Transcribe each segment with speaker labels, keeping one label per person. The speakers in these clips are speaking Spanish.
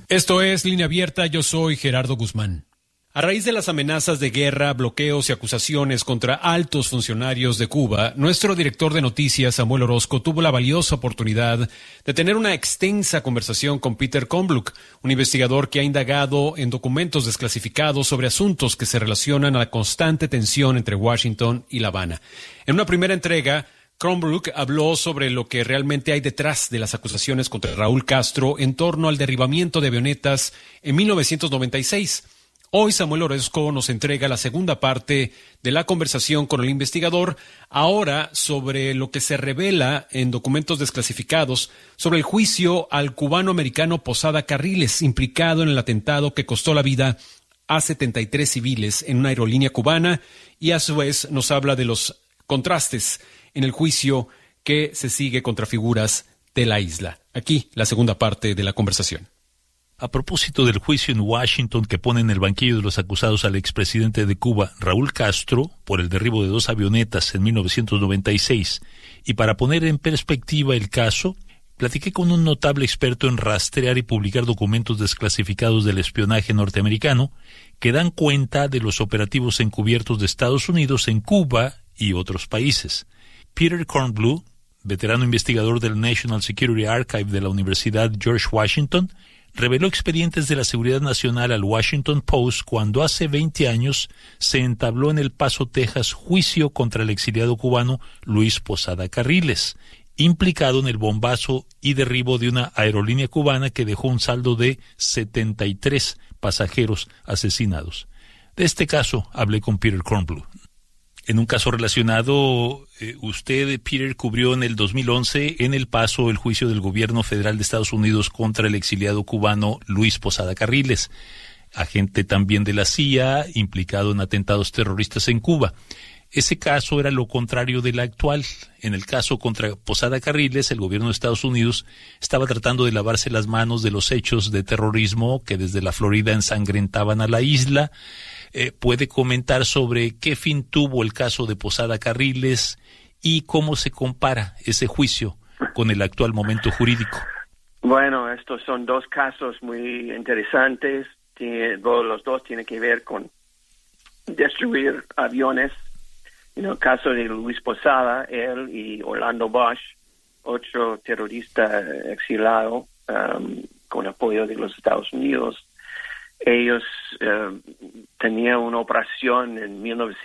Speaker 1: Esto es Línea Abierta, yo soy Gerardo Guzmán. A raíz de las amenazas de guerra, bloqueos y acusaciones contra altos funcionarios de Cuba, nuestro director de noticias, Samuel Orozco, tuvo la valiosa oportunidad de tener una extensa conversación con Peter Kornbluh, un investigador que ha indagado en documentos desclasificados sobre asuntos que se relacionan a la constante tensión entre Washington y La Habana. En una primera entrega, Kornbluh habló sobre lo que realmente hay detrás de las acusaciones contra Raúl Castro en torno al derribamiento de avionetas en 1996. Hoy Samuel Orozco nos entrega la segunda parte de la conversación con el investigador, ahora sobre lo que se revela en documentos desclasificados sobre el juicio al cubano-americano Posada Carriles, implicado en el atentado que costó la vida a 73 civiles en una aerolínea cubana, y a su vez nos habla de los contrastes en el juicio que se sigue contra figuras de la isla. Aquí la segunda parte de la conversación.
Speaker 2: A propósito del juicio en Washington que pone en el banquillo de los acusados al expresidente de Cuba, Raúl Castro, por el derribo de 2 avionetas en 1996, y para poner en perspectiva el caso, platiqué con un notable experto en rastrear y publicar documentos desclasificados del espionaje norteamericano que dan cuenta de los operativos encubiertos de Estados Unidos en Cuba y otros países. Peter Kornbluh, veterano investigador del National Security Archive de la Universidad George Washington, reveló expedientes de la seguridad nacional al Washington Post cuando hace 20 años se entabló en El Paso, Texas, juicio contra el exiliado cubano Luis Posada Carriles, implicado en el bombazo y derribo de una aerolínea cubana que dejó un saldo de 73 pasajeros asesinados. De este caso hablé con Peter Kornbluh. En un caso relacionado, usted, Peter, cubrió en el 2011 en El Paso el juicio del gobierno federal de Estados Unidos contra el exiliado cubano Luis Posada Carriles, agente también de la CIA, implicado en atentados terroristas en Cuba. Ese caso era lo contrario del actual. En el caso contra Posada Carriles, el gobierno de Estados Unidos estaba tratando de lavarse las manos de los hechos de terrorismo que desde la Florida ensangrentaban a la isla. ¿Puede comentar sobre qué fin tuvo el caso de Posada Carriles y cómo se compara ese juicio con el actual momento jurídico?
Speaker 3: Bueno, estos son 2 casos muy interesantes. Los 2 tienen que ver con destruir aviones. En el caso de Luis Posada, él y Orlando Bosch, otro terrorista exilado con apoyo de los Estados Unidos, ellos tenían una operación en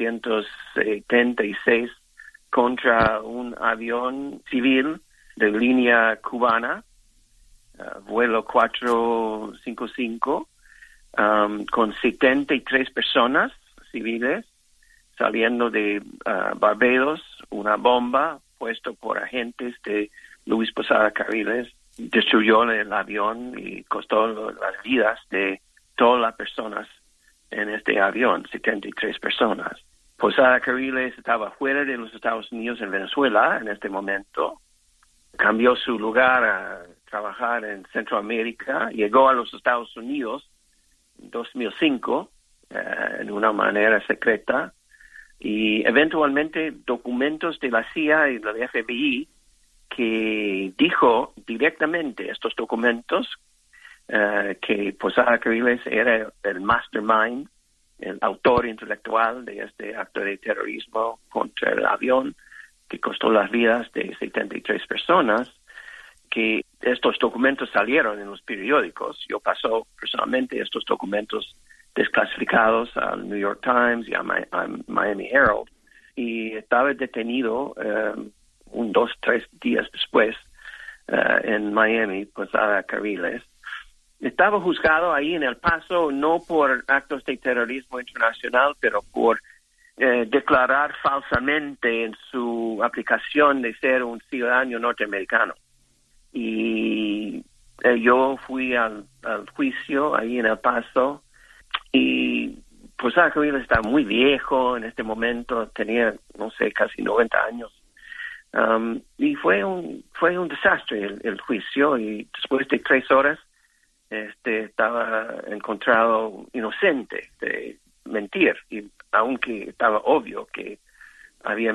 Speaker 3: 1976 contra un avión civil de línea cubana, vuelo 455, con 73 personas civiles saliendo de Barbados. Una bomba puesta por agentes de Luis Posada Carriles destruyó el avión y costó las vidas de todas las personas en este avión, 73 personas. Posada Carriles estaba fuera de los Estados Unidos en Venezuela en este momento. Cambió su lugar a trabajar en Centroamérica. Llegó a los Estados Unidos en 2005 en una manera secreta. Y eventualmente documentos de la CIA y del FBI que dijo directamente estos documentos que Posada Carriles era el mastermind, el autor intelectual de este acto de terrorismo contra el avión que costó las vidas de 73 personas, que estos documentos salieron en los periódicos. Yo pasó personalmente estos documentos desclasificados al New York Times y a Miami Herald, y estaba detenido 2, 3 días después en Miami, Posada Carriles. Estaba juzgado ahí en El Paso no por actos de terrorismo internacional, pero por declarar falsamente en su aplicación de ser un ciudadano norteamericano. Y yo fui al juicio ahí en El Paso, y Posada Carriles está muy viejo en este momento, tenía, no sé, casi 90 años. Y fue un desastre el juicio, y después de 3 horas estaba encontrado inocente de mentir, y aunque estaba obvio que había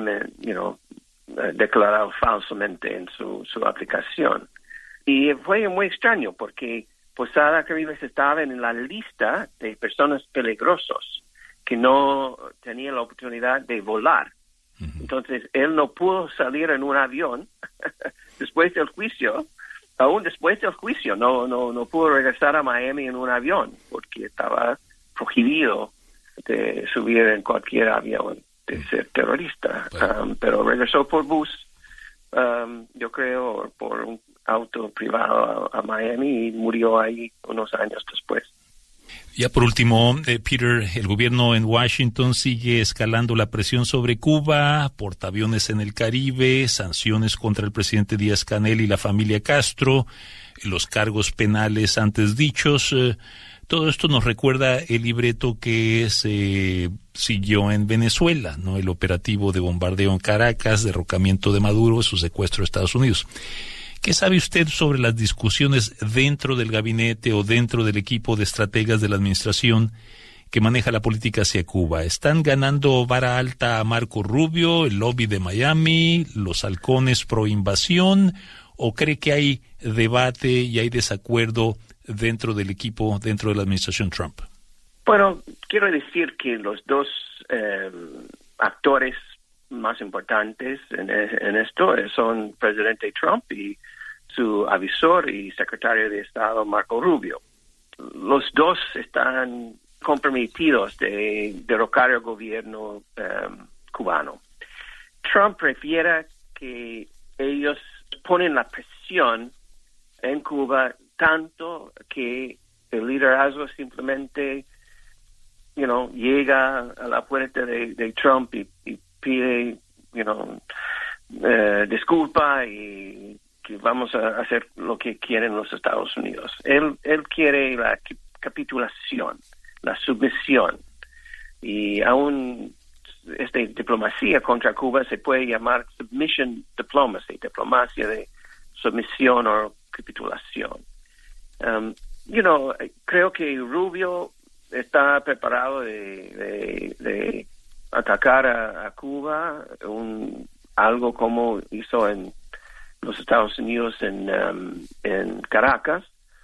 Speaker 3: declarado falsamente en su aplicación. Y fue muy extraño porque Posada Caribes estaba en la lista de personas peligrosas que no tenían la oportunidad de volar. Entonces, él no pudo salir en un avión después del juicio. Aún después del juicio, no pudo regresar a Miami en un avión porque estaba prohibido de subir en cualquier avión de ser terrorista. Pero regresó por bus, yo creo, por un auto privado a Miami y murió ahí unos años después.
Speaker 2: Ya por último, Peter, el gobierno en Washington sigue escalando la presión sobre Cuba, portaaviones en el Caribe, sanciones contra el presidente Díaz-Canel y la familia Castro, los cargos penales antes dichos. Todo esto nos recuerda el libreto que se siguió en Venezuela, ¿no? El operativo de bombardeo en Caracas, derrocamiento de Maduro, su secuestro a Estados Unidos. ¿Qué sabe usted sobre las discusiones dentro del gabinete o dentro del equipo de estrategas de la administración que maneja la política hacia Cuba? ¿Están ganando vara alta a Marco Rubio, el lobby de Miami, los halcones pro invasión? ¿O cree que hay debate y hay desacuerdo dentro del equipo, dentro de la administración Trump?
Speaker 3: Bueno, quiero decir que los dos actores más importantes en esto son presidente Trump y su avisor y secretario de Estado Marco Rubio. Los dos están comprometidos de derrocar el gobierno cubano. Trump prefiere que ellos ponen la presión en Cuba tanto que el liderazgo simplemente llega a la puerta de Trump y pide, disculpa y que vamos a hacer lo que quieren los Estados Unidos. Él quiere la capitulación, la sumisión. Y aún esta diplomacia contra Cuba se puede llamar submission diplomacy, diplomacia de sumisión o capitulación. Creo que Rubio está preparado de atacar a Cuba, algo como hizo en los Estados Unidos en Caracas,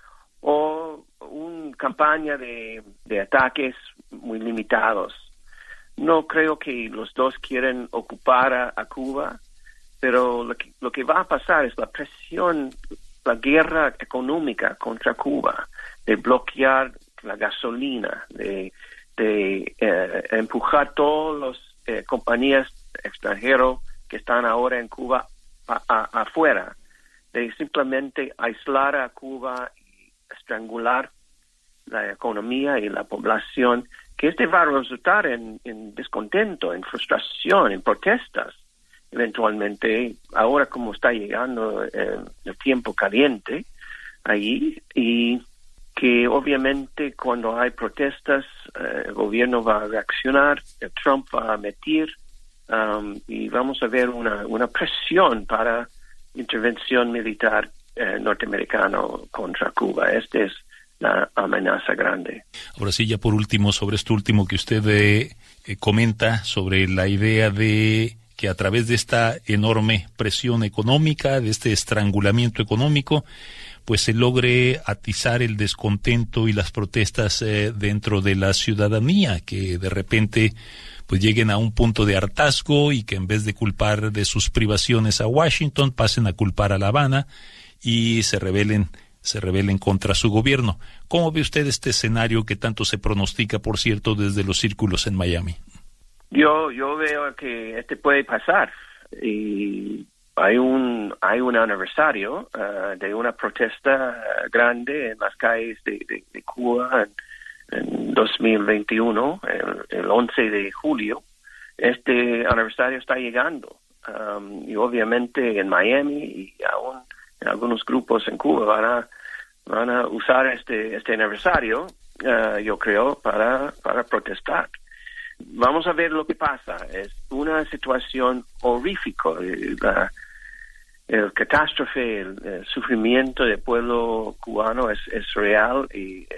Speaker 3: o una campaña de ataques muy limitados. No creo que los dos quieren ocupar a Cuba, pero lo que va a pasar es la presión, la guerra económica contra Cuba, de bloquear la gasolina, de empujar todas las compañías extranjeras que están ahora en Cuba afuera, de simplemente aislar a Cuba y estrangular la economía y la población, que va a resultar en descontento, en frustración, en protestas. Eventualmente, ahora como está llegando el tiempo caliente allí, y que obviamente cuando hay protestas, el gobierno va a reaccionar, Trump va a meter, y vamos a ver una presión para intervención militar norteamericana contra Cuba. Esta es la amenaza grande.
Speaker 2: Ahora sí, ya por último, sobre esto último que usted comenta, sobre la idea de que a través de esta enorme presión económica, de este estrangulamiento económico, pues se logre atizar el descontento y las protestas dentro de la ciudadanía, que de repente pues lleguen a un punto de hartazgo y que en vez de culpar de sus privaciones a Washington, pasen a culpar a La Habana y se rebelen contra su gobierno. ¿Cómo ve usted este escenario que tanto se pronostica, por cierto, desde los círculos en Miami?
Speaker 3: Yo veo que puede pasar, y hay un aniversario de una protesta grande en las calles de Cuba en 2021, el 11 de julio. Este aniversario está llegando, y obviamente en Miami y aún en algunos grupos en Cuba van a usar este aniversario, yo creo, para protestar. Vamos a ver lo que pasa. Es una situación horrífica. El catástrofe, el sufrimiento del pueblo cubano es real y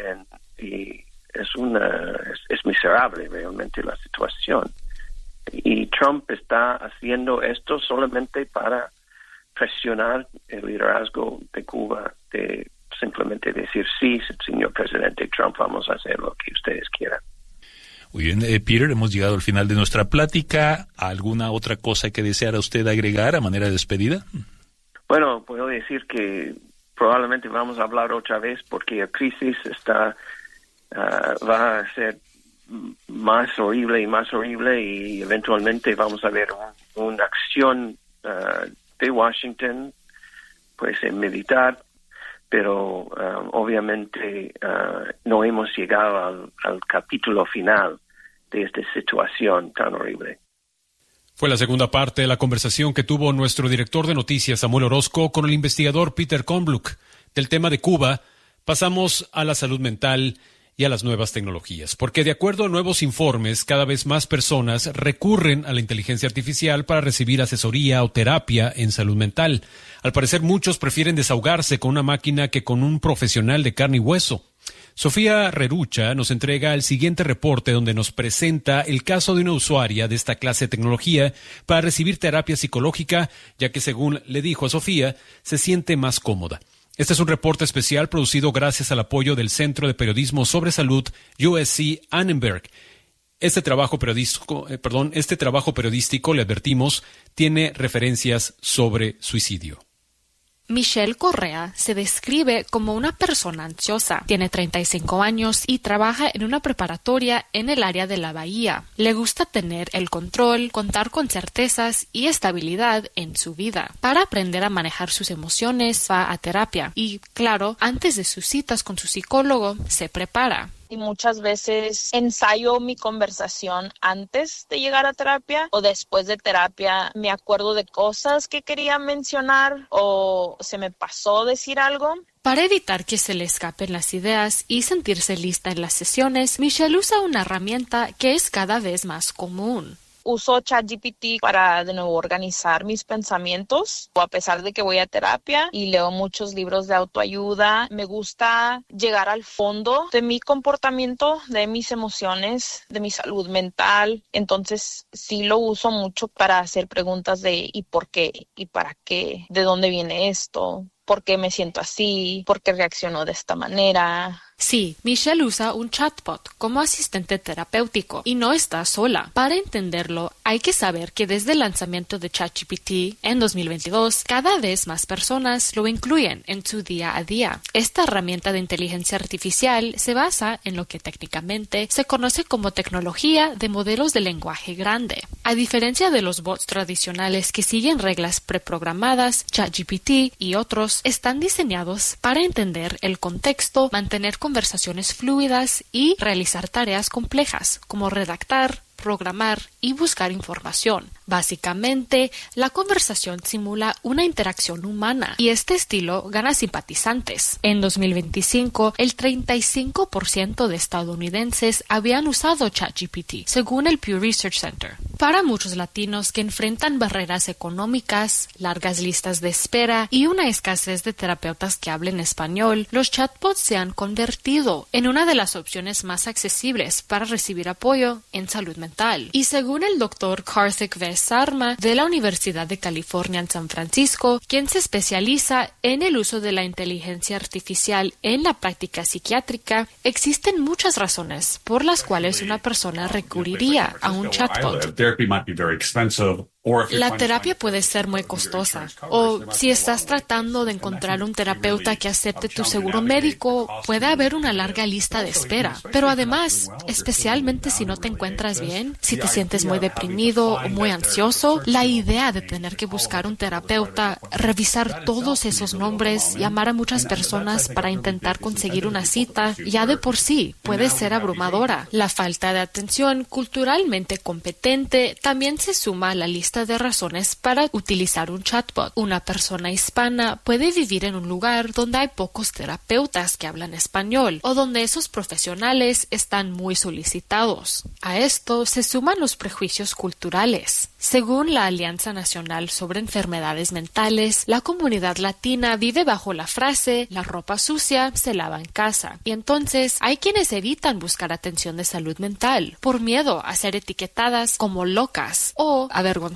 Speaker 3: es miserable realmente la situación. Y Trump está haciendo esto solamente para presionar el liderazgo de Cuba de simplemente decir, sí, señor presidente Trump, vamos a hacer lo que ustedes quieran.
Speaker 2: Muy bien, Peter, hemos llegado al final de nuestra plática. ¿Alguna otra cosa que deseara usted agregar a manera de despedida?
Speaker 3: Bueno, puedo decir que probablemente vamos a hablar otra vez porque la crisis va a ser más horrible y eventualmente vamos a ver una acción de Washington, pues en militar, pero obviamente no hemos llegado al capítulo final de esta situación tan horrible.
Speaker 1: Fue la segunda parte de la conversación que tuvo nuestro director de noticias, Samuel Orozco, con el investigador Peter Kornbluk. Del tema de Cuba, pasamos a la salud mental y a las nuevas tecnologías, porque de acuerdo a nuevos informes, cada vez más personas recurren a la inteligencia artificial para recibir asesoría o terapia en salud mental. Al parecer, muchos prefieren desahogarse con una máquina que con un profesional de carne y hueso. Sofía Rerucha nos entrega el siguiente reporte donde nos presenta el caso de una usuaria de esta clase de tecnología para recibir terapia psicológica, ya que según le dijo a Sofía, se siente más cómoda. Este es un reporte especial producido gracias al apoyo del Centro de Periodismo sobre Salud USC Annenberg. Este trabajo periodístico, le advertimos, tiene referencias sobre suicidio.
Speaker 4: Michelle Correa se describe como una persona ansiosa. Tiene 35 años y trabaja en una preparatoria en el área de la Bahía. Le gusta tener el control, contar con certezas y estabilidad en su vida. Para aprender a manejar sus emociones, va a terapia. Y, claro, antes de sus citas con su psicólogo, se prepara.
Speaker 5: Y muchas veces ensayo mi conversación antes de llegar a terapia o después de terapia. Me acuerdo de cosas que quería mencionar o se me pasó decir algo.
Speaker 4: Para evitar que se le escapen las ideas y sentirse lista en las sesiones, Michelle usa una herramienta que es cada vez más común.
Speaker 5: Uso ChatGPT para de nuevo organizar mis pensamientos, a pesar de que voy a terapia y leo muchos libros de autoayuda. Me gusta llegar al fondo de mi comportamiento, de mis emociones, de mi salud mental. Entonces sí lo uso mucho para hacer preguntas de ¿y por qué? ¿Y para qué? ¿De dónde viene esto? ¿Por qué me siento así? ¿Por qué reacciono de esta manera?
Speaker 4: Sí, Michelle usa un chatbot como asistente terapéutico y no está sola. Para entenderlo, hay que saber que desde el lanzamiento de ChatGPT en 2022, cada vez más personas lo incluyen en su día a día. Esta herramienta de inteligencia artificial se basa en lo que técnicamente se conoce como tecnología de modelos de lenguaje grande. A diferencia de los bots tradicionales que siguen reglas preprogramadas, ChatGPT y otros están diseñados para entender el contexto, mantener conversaciones fluidas y realizar tareas complejas como redactar, programar y buscar información. Básicamente, la conversación simula una interacción humana y este estilo gana simpatizantes. En 2025, el 35% de estadounidenses habían usado ChatGPT, según el Pew Research Center. Para muchos latinos que enfrentan barreras económicas, largas listas de espera y una escasez de terapeutas que hablen español, los chatbots se han convertido en una de las opciones más accesibles para recibir apoyo en salud mental. Y según el Dr. Karthik V. Sarma de la Universidad de California en San Francisco, quien se especializa en el uso de la inteligencia artificial en la práctica psiquiátrica, existen muchas razones por las cuales una persona recurriría a un chatbot. La terapia puede ser muy costosa, o si estás tratando de encontrar un terapeuta que acepte tu seguro médico, puede haber una larga lista de espera. Pero además, especialmente si no te encuentras bien, si te sientes muy deprimido o muy ansioso, la idea de tener que buscar un terapeuta, revisar todos esos nombres, llamar a muchas personas para intentar conseguir una cita, ya de por sí puede ser abrumadora. La falta de atención culturalmente competente también se suma a la lista de razones para utilizar un chatbot. Una persona hispana puede vivir en un lugar donde hay pocos terapeutas que hablan español o donde esos profesionales están muy solicitados. A esto se suman los prejuicios culturales. Según la Alianza Nacional sobre Enfermedades Mentales, la comunidad latina vive bajo la frase «la ropa sucia se lava en casa». Y entonces hay quienes evitan buscar atención de salud mental por miedo a ser etiquetadas como locas o avergonzadas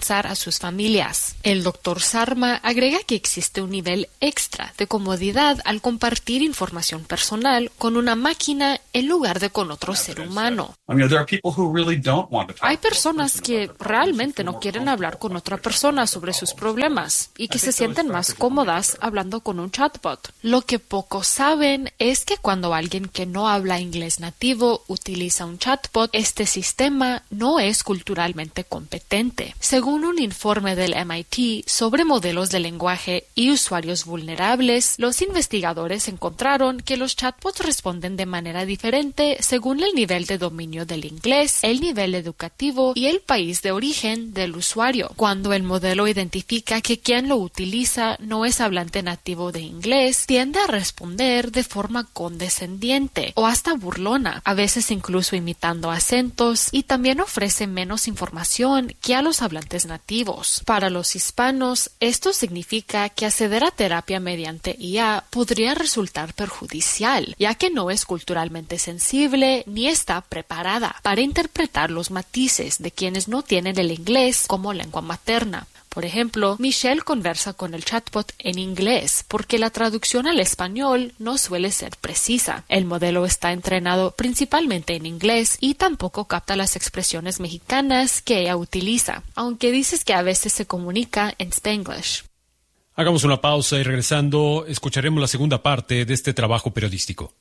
Speaker 4: avergonzar a sus familias. El Dr. Sarma agrega que existe un nivel extra de comodidad al compartir información personal con una máquina en lugar de con otro ser humano. Hay personas que realmente no quieren hablar con otra persona sobre sus problemas y que se sienten más cómodas hablando con un chatbot. Lo que pocos saben es que cuando alguien que no habla inglés nativo utiliza un chatbot, este sistema no es culturalmente competente. Según un informe del MIT sobre modelos de lenguaje y usuarios vulnerables, los investigadores encontraron que los chatbots responden de manera diferente según el nivel de dominio del inglés, el nivel educativo y el país de origen del usuario. Cuando el modelo identifica que quien lo utiliza no es hablante nativo de inglés, tiende a responder de forma condescendiente o hasta burlona, a veces incluso imitando acentos, y también ofrece menos información que a los hablantes nativos. Para los hispanos, esto significa que acceder a terapia mediante IA podría resultar perjudicial, ya que no es culturalmente sensible ni está preparada para interpretar los matices de quienes no tienen el inglés como lengua materna. Por ejemplo, Michelle conversa con el chatbot en inglés porque la traducción al español no suele ser precisa. El modelo está entrenado principalmente en inglés y tampoco capta las expresiones mexicanas que ella utiliza, aunque dices que a veces se comunica en Spanglish.
Speaker 1: Hagamos una pausa y regresando escucharemos la segunda parte de este trabajo periodístico.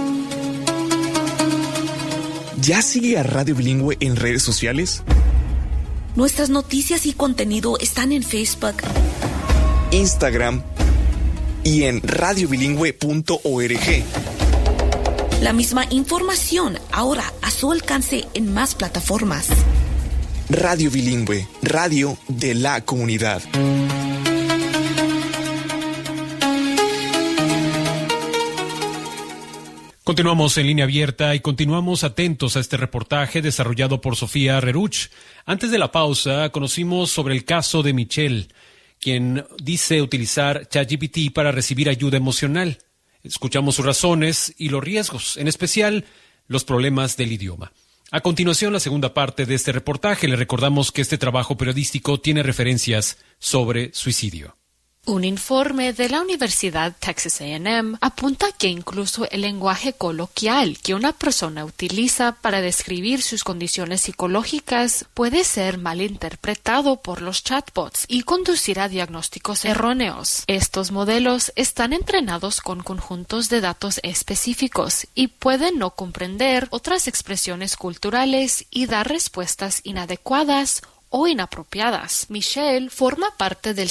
Speaker 6: ¿Ya sigue a Radio Bilingüe en redes sociales?
Speaker 7: Nuestras noticias y contenido están en Facebook,
Speaker 6: Instagram y en radiobilingüe.org.
Speaker 7: La misma información ahora a su alcance en más plataformas.
Speaker 6: Radio Bilingüe, radio de la comunidad.
Speaker 1: Continuamos en línea abierta y continuamos atentos a este reportaje desarrollado por Sofía Reruch. Antes de la pausa, conocimos sobre el caso de Michelle, quien dice utilizar ChatGPT para recibir ayuda emocional. Escuchamos sus razones y los riesgos, en especial los problemas del idioma. A continuación, la segunda parte de este reportaje. Le recordamos que este trabajo periodístico tiene referencias sobre suicidio.
Speaker 4: Un informe de la Universidad Texas A&M apunta que incluso el lenguaje coloquial que una persona utiliza para describir sus condiciones psicológicas puede ser malinterpretado por los chatbots y conducir a diagnósticos erróneos. Estos modelos están entrenados con conjuntos de datos específicos y pueden no comprender otras expresiones culturales y dar respuestas inadecuadas o inapropiadas. Michelle forma parte del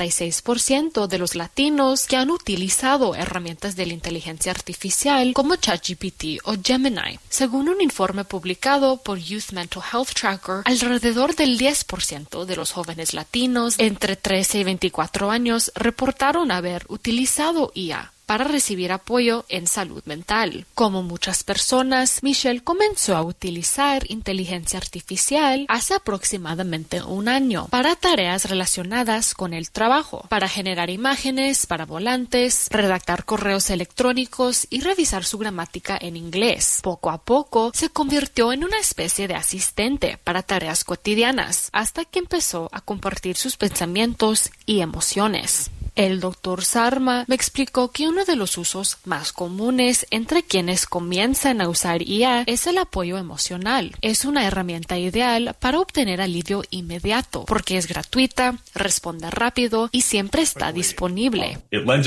Speaker 4: 66% de los latinos que han utilizado herramientas de la inteligencia artificial como ChatGPT o Gemini. Según un informe publicado por Youth Mental Health Tracker, alrededor del 10% de los jóvenes latinos entre 13 y 24 años reportaron haber utilizado IA para recibir apoyo en salud mental. Como muchas personas, Michelle comenzó a utilizar inteligencia artificial hace aproximadamente un año para tareas relacionadas con el trabajo, para generar imágenes para volantes, redactar correos electrónicos y revisar su gramática en inglés. Poco a poco se convirtió en una especie de asistente para tareas cotidianas, hasta que empezó a compartir sus pensamientos y emociones. El Dr. Sarma me explicó que uno de los usos más comunes entre quienes comienzan a usar IA es el apoyo emocional. Es una herramienta ideal para obtener alivio inmediato, porque es gratuita, responde rápido y siempre está disponible.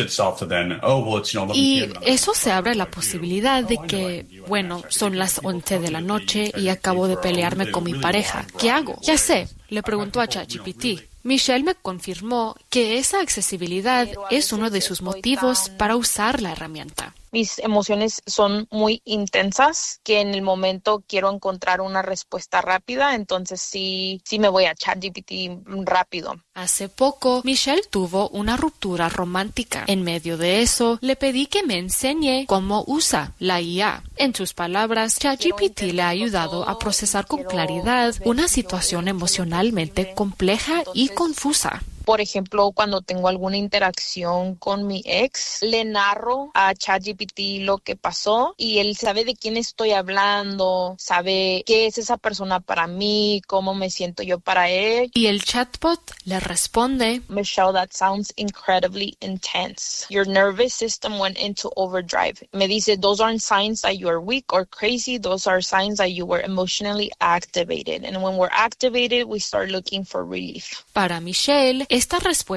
Speaker 4: Y eso se abre la posibilidad de que, son las 11 de la noche y acabo de pelearme con mi pareja. ¿Qué hago? Ya sé, le preguntó a ChatGPT. Michelle me confirmó que esa accesibilidad es uno de sus motivos para usar la herramienta.
Speaker 5: Mis emociones son muy intensas, que en el momento quiero encontrar una respuesta rápida, entonces sí me voy a ChatGPT rápido.
Speaker 4: Hace poco, Michelle tuvo una ruptura romántica. En medio de eso, le pedí que me enseñe cómo usa la IA. En sus palabras, ChatGPT le ha ayudado a procesar con claridad una situación emocionalmente compleja y confusa.
Speaker 5: Por ejemplo, cuando tengo alguna interacción con mi ex, le narro a ChatGPT lo que pasó y él sabe de quién estoy hablando, sabe qué es esa persona para mí, cómo me siento yo para él.
Speaker 4: Y el chatbot le responde:
Speaker 5: Michelle, that sounds incredibly intense. Your nervous system went into overdrive. Me dice, those aren't signs that you are weak or crazy. Those are signs that you were emotionally activated. And when we're activated, we start looking for relief.
Speaker 4: Para Michelle, esta respuesta